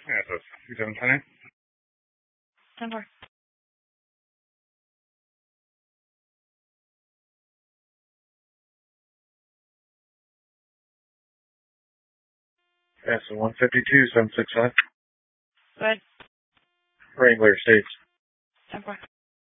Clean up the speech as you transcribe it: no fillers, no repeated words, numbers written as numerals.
Yeah, so 2720. 10-4. Yeah, so 152, 765. Go ahead. Wrangler States. 10-4.